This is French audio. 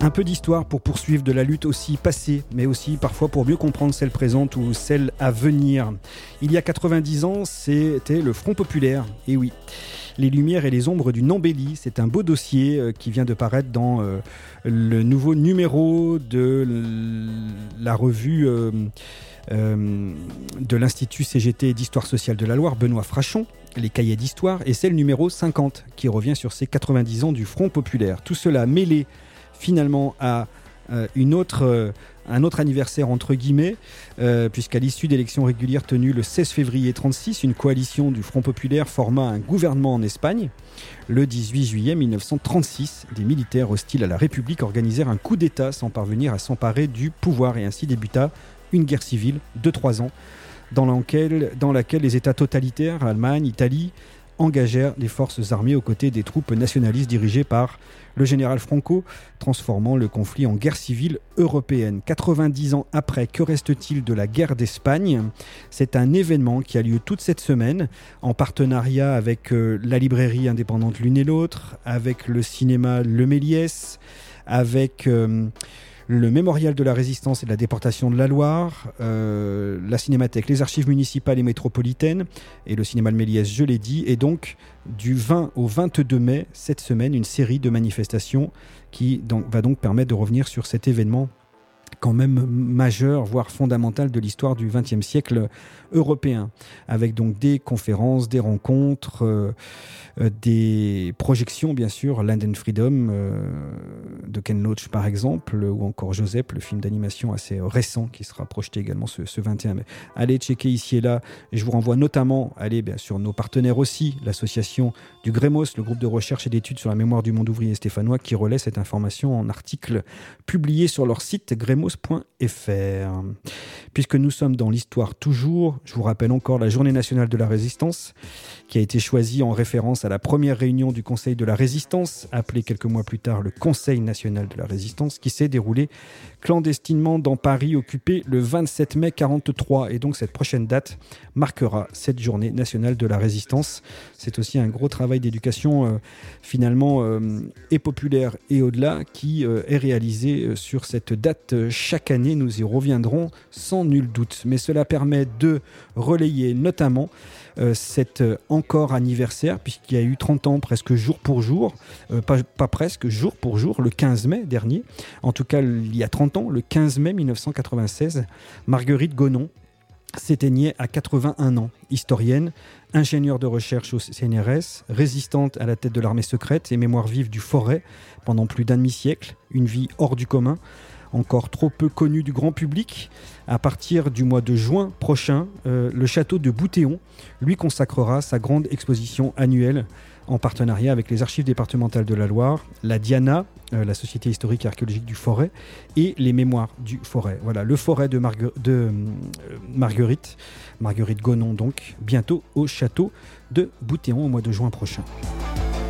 Un peu d'histoire pour poursuivre de la lutte aussi passée, mais aussi parfois pour mieux comprendre celle présente ou celle à venir. Il y a 90 ans, c'était le Front Populaire, et oui. Les lumières et les ombres d'une embellie, c'est un beau dossier qui vient de paraître dans le nouveau numéro de la revue de l'Institut CGT d'Histoire Sociale de la Loire, Benoît Frachon, les cahiers d'histoire, et c'est le numéro 50 qui revient sur ces 90 ans du Front Populaire. Tout cela mêlé finalement à un autre anniversaire entre guillemets, puisqu'à l'issue d'élections régulières tenues le 16 février 1936, une coalition du Front Populaire forma un gouvernement en Espagne. Le 18 juillet 1936, des militaires hostiles à la République organisèrent un coup d'État sans parvenir à s'emparer du pouvoir, et ainsi débuta une guerre civile de 3 ans dans laquelle les États totalitaires, Allemagne, Italie, engagèrent les forces armées aux côtés des troupes nationalistes dirigées par le général Franco, transformant le conflit en guerre civile européenne. 90 ans après, que reste-t-il de la guerre d'Espagne ? C'est un événement qui a lieu toute cette semaine, en partenariat avec la librairie indépendante L'Une et l'Autre, avec le cinéma Le Méliès, avec le mémorial de la résistance et de la déportation de la Loire, la cinémathèque, les archives municipales et métropolitaines, et le cinéma Le Méliès, je l'ai dit, et donc du 20 au 22 mai, cette semaine, une série de manifestations qui va donc permettre de revenir sur cet événement quand même majeur, voire fondamental de l'histoire du XXe siècle européen, avec donc des conférences, des rencontres, des projections bien sûr, Land and Freedom de Ken Loach par exemple, ou encore Joseph, le film d'animation assez récent qui sera projeté également ce 21 mai. Allez checker ici et là, et je vous renvoie notamment, allez bien sûr nos partenaires aussi, l'association du Grémos, le groupe de recherche et d'études sur la mémoire du monde ouvrier stéphanois, qui relaie cette information en article publié sur leur site grémos.fr. Puisque nous sommes dans l'histoire toujours, je vous rappelle encore la Journée nationale de la résistance, qui a été choisie en référence à la première réunion du Conseil de la Résistance, appelé quelques mois plus tard le Conseil national de la Résistance, qui s'est déroulé clandestinement dans Paris, occupé le 27 mai 1943. Et donc cette prochaine date marquera cette Journée nationale de la Résistance. C'est aussi un gros travail d'éducation finalement et populaire et au-delà qui est réalisé sur cette date chaque année. Nous y reviendrons sans nul doute. Mais cela permet de relayer notamment cet encore anniversaire, puisqu'il y a eu 30 ans presque jour pour jour, pas presque, jour pour jour, le 15 mai dernier. En tout cas, il y a 30 ans, le 15 mai 1996, Marguerite Gonon s'éteignait à 81 ans, historienne, ingénieure de recherche au CNRS, résistante à la tête de l'armée secrète et mémoire vive du Forêt pendant plus d'un demi-siècle, une vie hors du commun, encore trop peu connu du grand public. À partir du mois de juin prochain, le château de Boutéon lui consacrera sa grande exposition annuelle en partenariat avec les archives départementales de la Loire, la Diana, la Société historique et archéologique du Forêt, et les mémoires du Forêt. Voilà, le Forêt de Marguerite Gonon donc, bientôt au château de Boutéon au mois de juin prochain.